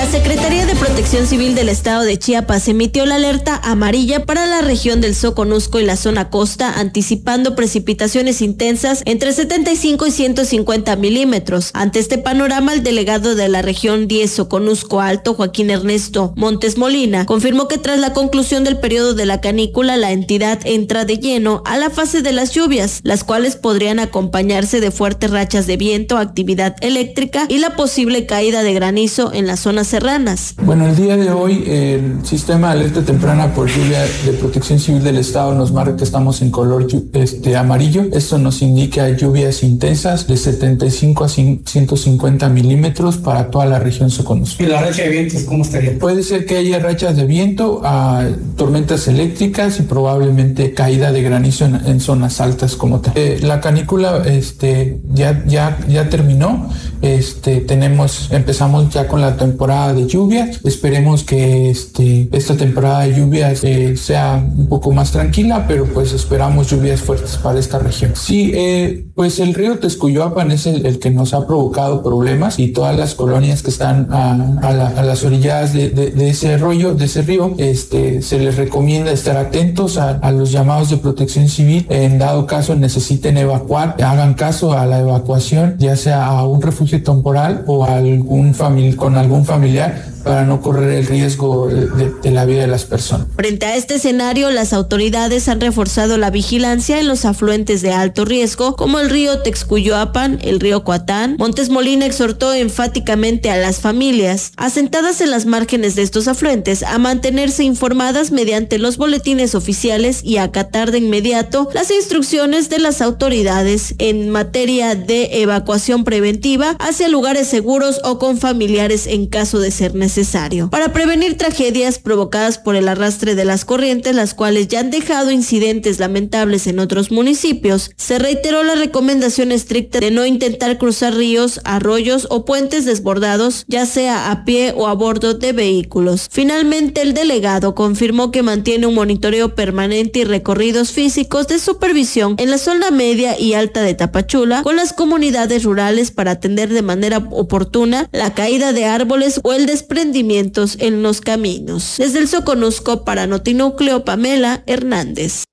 Secretaría de Protección Civil del Estado de Chiapas emitió la alerta amarilla para la región del Soconusco y la zona costa, anticipando precipitaciones intensas entre 75 y 150 milímetros. Ante este panorama, el delegado de la región 10 Soconusco Alto, Joaquín Ernesto Montes Molina, confirmó que tras la conclusión del periodo de la canícula, la entidad entra de lleno a la fase de las lluvias, las cuales podrían acompañarse de fuertes rachas de viento, actividad eléctrica y la posible caída de granizo en las zonas serranas. Bueno, el día de hoy el sistema de alerta temprana por lluvia de Protección Civil del Estado nos marca que estamos en color amarillo. Esto nos indica lluvias intensas de 75 a 150 milímetros para toda la región Soconusco. ¿Y la racha de vientos cómo estaría? Puede ser que haya rachas de viento, tormentas eléctricas y probablemente caída de granizo en zonas altas como tal. La canícula ya terminó. Empezamos ya con la temporada de lluvias. Esperemos que esta temporada de lluvias sea un poco más tranquila, pero pues esperamos lluvias fuertes para esta región. Sí, pues el río Texcoyoapan es el que nos ha provocado problemas, y todas las colonias que están a las orillas de ese río, se les recomienda estar atentos a los llamados de Protección Civil. En dado caso necesiten evacuar, hagan caso a la evacuación, ya sea a un refugio temporal o con algún familiar, para no correr el riesgo de la vida de las personas. Frente a este escenario, las autoridades han reforzado la vigilancia en los afluentes de alto riesgo, como el río Texcoyoapan, el río Coatán. Montes Molina exhortó enfáticamente a las familias asentadas en las márgenes de estos afluentes a mantenerse informadas mediante los boletines oficiales y acatar de inmediato las instrucciones de las autoridades en materia de evacuación preventiva hacia lugares seguros o con familiares en caso de ser necesario. Para prevenir tragedias provocadas por el arrastre de las corrientes, las cuales ya han dejado incidentes lamentables en otros municipios, se reiteró la recomendación estricta de no intentar cruzar ríos, arroyos o puentes desbordados, ya sea a pie o a bordo de vehículos. Finalmente, el delegado confirmó que mantiene un monitoreo permanente y recorridos físicos de supervisión en la zona media y alta de Tapachula con las comunidades rurales para atender de manera oportuna la caída de árboles o el desprendimientos en los caminos. Desde el Soconusco para Notinúcleo, Pamela Hernández.